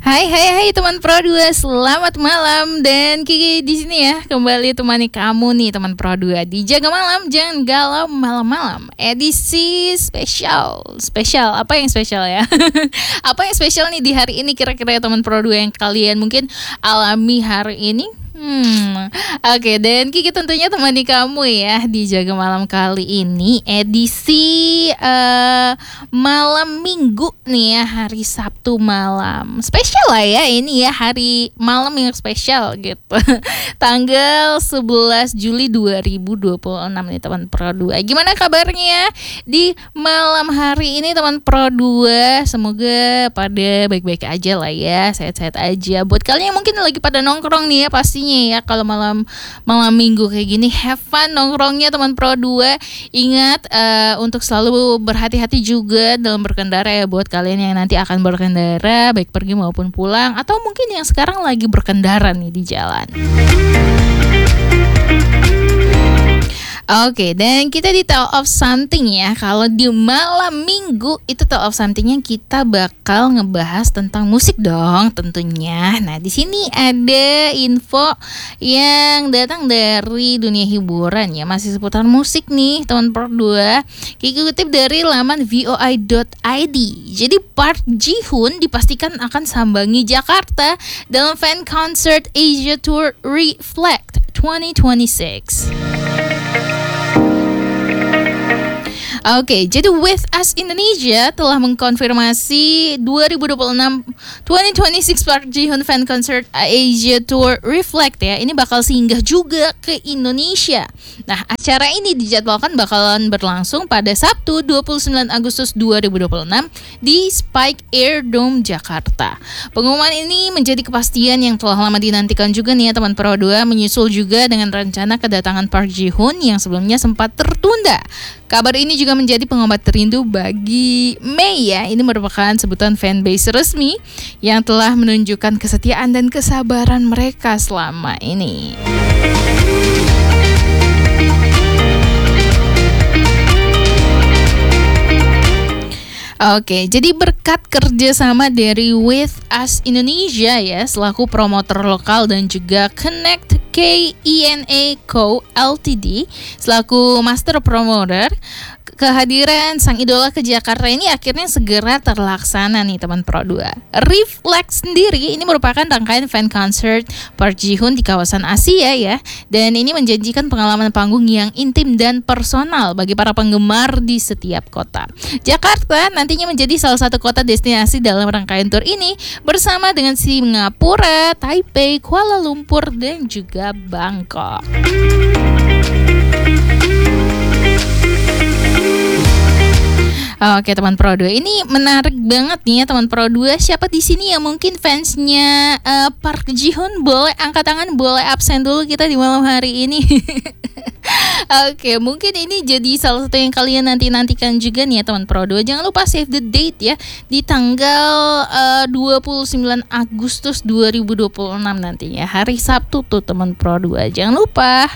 Hai teman Pro 2, selamat malam dan Kiki di sini ya kembali temani kamu nih teman Pro 2 di Jaga Malam Jangan Galau Malam-malam edisi spesial. Spesial, apa yang spesial ya? Apa yang spesial nih di hari ini kira-kira ya teman Pro 2 yang kalian mungkin alami hari ini? Oke, dan Kiki tentunya temani kamu ya di Jaga Malam kali ini edisi malam minggu nih ya, hari Sabtu malam. Spesial lah ya ini ya, hari malam yang spesial gitu. Tanggal 11 Juli 2026 nih teman Pro 2. Gimana kabarnya di malam hari ini teman Pro 2? Semoga pada baik-baik aja lah ya, sehat-sehat aja. Buat kalian yang mungkin lagi pada nongkrong nih ya, pastinya ya kalau malam minggu kayak gini have fun nongkrongnya teman Pro 2. Ingat untuk selalu berhati-hati juga dalam berkendara ya, buat kalian yang nanti akan berkendara baik pergi maupun pulang, atau mungkin yang sekarang lagi berkendara nih di jalan. Oke, dan kita di Tale of Something ya. Kalau di malam minggu itu Tale of Something-nya kita bakal ngebahas tentang musik dong tentunya. Nah, di sini ada info yang datang dari dunia hiburan ya, masih seputar musik nih teman Pro 2. Kita kutip dari laman voi.id. Jadi Park Ji-hoon dipastikan akan sambangi Jakarta dalam fan concert Asia Tour Reflect 2026. Oke, jadi With Us Indonesia telah mengkonfirmasi 2026 Park Ji-hoon Fan Concert Asia Tour Reflect ya. Ini bakal singgah juga ke Indonesia. Nah, acara ini dijadwalkan bakalan berlangsung pada Sabtu 29 Agustus 2026 di Spike Air Dome Jakarta. Pengumuman ini menjadi kepastian yang telah lama dinantikan juga nih ya teman Pro 2, menyusul juga dengan rencana kedatangan Park Ji-hoon yang sebelumnya sempat tertunda. Kabar ini juga menjadi pengobat rindu bagi Mei ya. Ini merupakan sebutan fanbase resmi yang telah menunjukkan kesetiaan dan kesabaran mereka selama ini. Oke, jadi berkat kerjasama dari With Us Indonesia ya, selaku promotor lokal dan juga Connect KENA Co Ltd selaku master promoter, kehadiran sang idola ke Jakarta ini akhirnya segera terlaksana nih teman Pro 2. Reflect sendiri ini merupakan rangkaian fan concert Park Ji-hoon di kawasan Asia ya, dan ini menjanjikan pengalaman panggung yang intim dan personal bagi para penggemar di setiap kota. Jakarta nantinya menjadi salah satu kota destinasi dalam rangkaian tour ini bersama dengan Singapura, Taipei, Kuala Lumpur, dan juga Bangkok. Oke teman Pro 2, ini menarik banget nih ya teman Pro 2. Siapa di sini yang mungkin fansnya Park Ji-hoon? Boleh angkat tangan, boleh absen dulu kita di malam hari ini. Oke, mungkin ini jadi salah satu yang kalian nantikan juga nih ya teman Pro 2. Jangan lupa save the date ya, di tanggal 29 Agustus 2026 nantinya, hari Sabtu tuh teman Pro 2. Jangan lupa.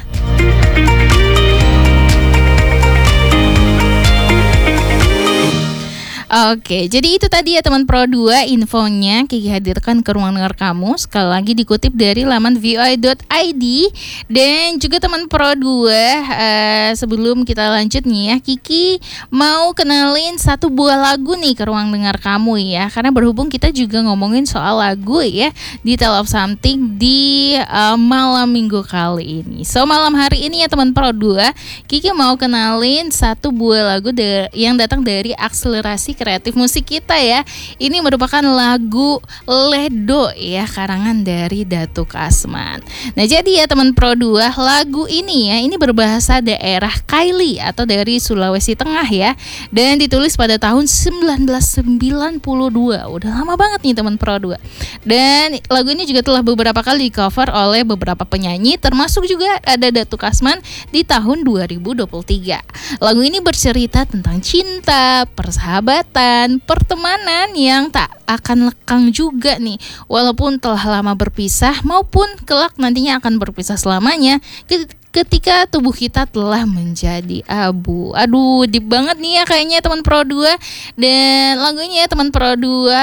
Oke, jadi itu tadi ya teman Pro 2 infonya Kiki hadirkan ke ruang dengar kamu. Sekali lagi dikutip dari laman voi.id. Dan juga teman Pro 2, sebelum kita lanjut nih ya, Kiki mau kenalin satu buah lagu nih ke ruang dengar kamu ya. Karena berhubung kita juga ngomongin soal lagu ya di Tale of Something di malam minggu kali ini. So malam hari ini ya teman Pro 2, Kiki mau kenalin satu buah lagu yang datang dari Akselerasi Kreatif Musik kita ya. Ini merupakan lagu Ledo ya, karangan dari Datuk Kasman. Nah jadi ya teman Pro 2, lagu ini ya, ini berbahasa daerah Kaili atau dari Sulawesi Tengah ya, dan ditulis pada tahun 1992. Udah lama banget nih teman Pro 2. Dan lagu ini juga telah beberapa kali di cover oleh beberapa penyanyi, termasuk juga ada Datuk Kasman di tahun 2023. Lagu ini bercerita tentang cinta, persahabatan, pertemanan yang tak akan lekang juga nih, walaupun telah lama berpisah maupun kelak nantinya akan berpisah selamanya ketika tubuh kita telah menjadi abu. Aduh, deep banget nih ya kayaknya teman Pro 2. Dan lagunya teman Pro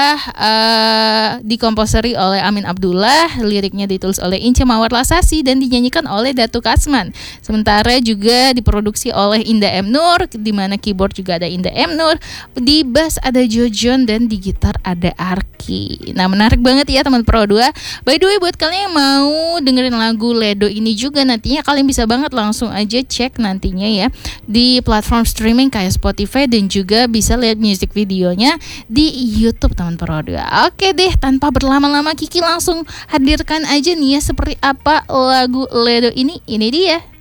2 dikomposeri oleh Amin Abdullah, liriknya ditulis oleh Ince Mawar Lasasi dan dinyanyikan oleh Datu Kasman. Sementara juga diproduksi oleh Indah M Nur, di mana keyboard juga ada Indah M Nur, di bass ada Jojon dan di gitar ada Arki. Nah, menarik banget ya teman Pro 2. By the way, buat kalian yang mau dengerin lagu Ledo ini juga nantinya kalian bisa banget langsung aja cek nantinya ya di platform streaming kayak Spotify dan juga bisa lihat music videonya di YouTube teman Pro 2. Oke deh, tanpa berlama-lama Kiki langsung hadirkan aja nih ya seperti apa lagu Ledo ini. Ini dia.